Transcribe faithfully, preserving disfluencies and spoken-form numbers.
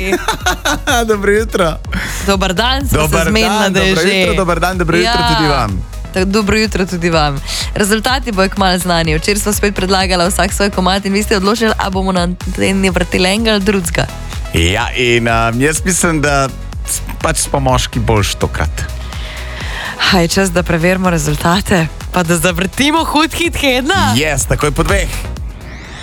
Ej. Dobro jutro. Dobar dan, smo Dobar se zmenili, dan, da je dobro že. jutro, dobar dan, dobro jutro tudi vam. Tako, dobro jutro tudi vam. Rezultati bojo kmalu znani. Včeraj smo spet predlagali vsak svoj komad in vi ste odločili, a bomo na anteni vrteli enega ali drugega. Ja, in um, jaz mislim, da pač smo moški boljši tokrat. Aj, čas, da preverimo rezultate, pa da zavrtimo hud hit tedna. Yes, takoj po dveh.